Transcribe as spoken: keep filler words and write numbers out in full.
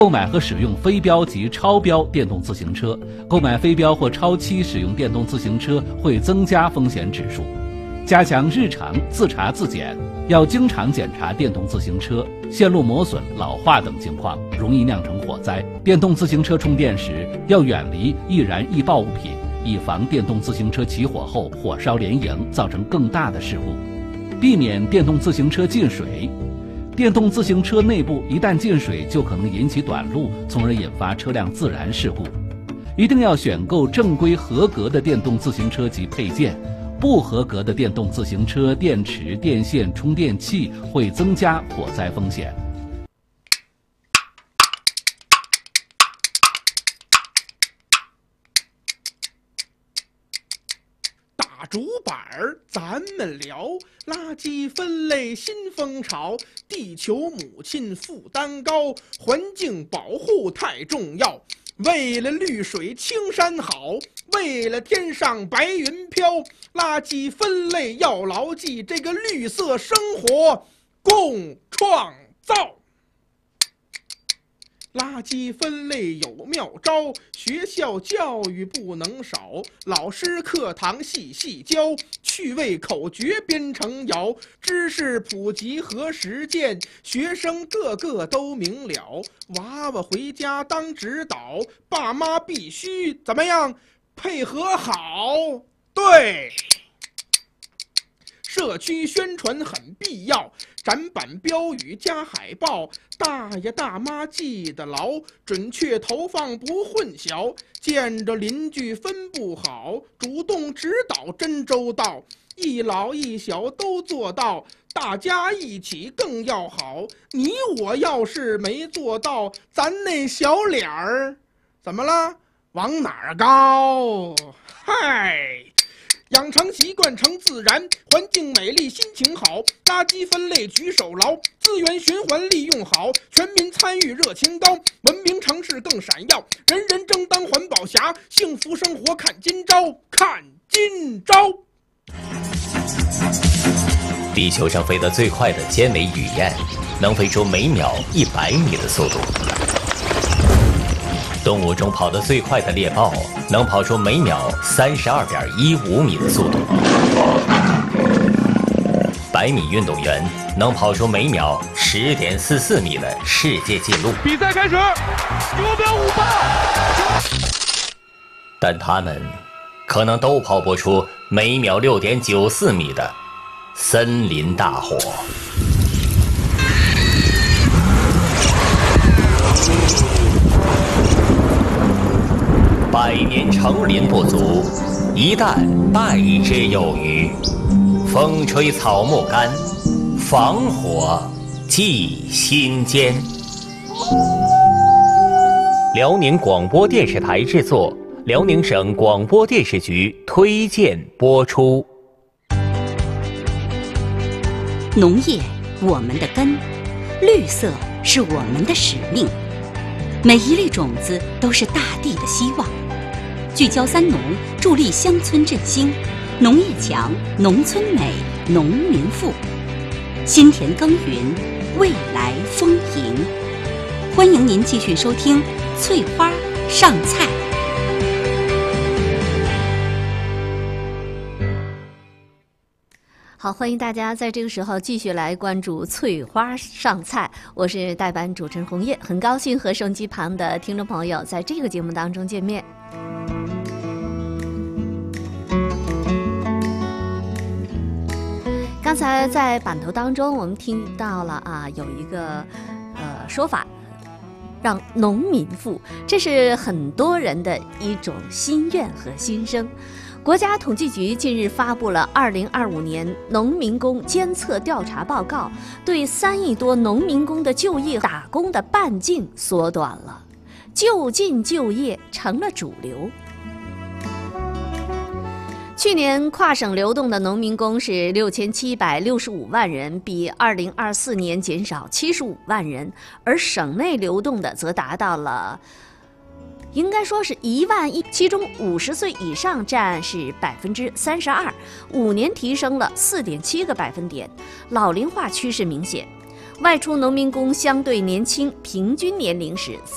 购买和使用非标及超标电动自行车，购买非标或超期使用电动自行车会增加风险指数。加强日常自查自检，要经常检查电动自行车线路磨损、老化等情况，容易酿成火灾。电动自行车充电时要远离易燃易爆物品，以防电动自行车起火后火烧连营，造成更大的事故。避免电动自行车进水。电动自行车内部一旦进水，就可能引起短路，从而引发车辆自燃事故。一定要选购正规合格的电动自行车及配件，不合格的电动自行车电池、电线、充电器会增加火灾风险。 大竹板儿，咱们聊垃圾分类新风潮，地球母亲负担高，环境保护太重要。为了绿水青山好，为了天上白云飘，垃圾分类要牢记，这个绿色生活共创造。垃圾分类有妙招，学校教育不能少，老师课堂细细教，趣味口诀编成谣，知识普及和实践，学生个个都明了。娃娃回家当指导，爸妈必须怎么样配合好？对，社区宣传很必要，展板标语加海报，大爷大妈记得牢，准确投放不混淆，见着邻居分不好，主动指导真周到，一老一小都做到，大家一起更要好。你我要是没做到，咱那小脸儿怎么了？往哪儿高？嗨！养成习惯成自然，环境美丽心情好，垃圾分类举手牢，资源循环利用好，全民参与热情高，文明城市更闪耀，人人争当环保侠，幸福生活看今朝，看今朝。 地球上飞得最快的尖尾雨燕，能飞出每秒一百米的速度。动物中跑得最快的猎豹，能跑出每秒三十二点一五米的速度。百米运动员能跑出每秒十点四四米的世界纪录。 比赛开始，九秒五八。 但他们可能都跑不出每秒六点九四米的森林大火。百年成林不足，一旦败之有余。风吹草木干，防火记心间。辽宁广播电视台制作，辽宁省广播电视局推荐播出。 农业，我们的根；绿色是我们的使命。每一粒种子都是大地的希望。聚焦三农，助力乡村振兴，农业强，农村美，农民富。心田耕耘，未来丰盈。欢迎您继续收听《翠花上菜》。 好，欢迎大家在这个时候继续来关注翠花上菜，我是代班主持人红叶，很高兴和收音机旁的听众朋友在这个节目当中见面。刚才在版头当中我们听到了啊，有一个呃说法，让农民富，这是很多人的一种心愿和心声。国家统计局近日发布了二零二五年农民工监测调查报告，对三亿多农民工的就业打工的半径缩短了，就近就业成了主流。去年跨省流动的农民工是六千七百六十五万人，比二零二四年减少七十五万人，而省内流动的则达到了应该说是一万一，其中五十岁以上占是百分之三十二，五年提升了四点七个百分点，老龄化趋势明显。外出农民工相对年轻，平均年龄是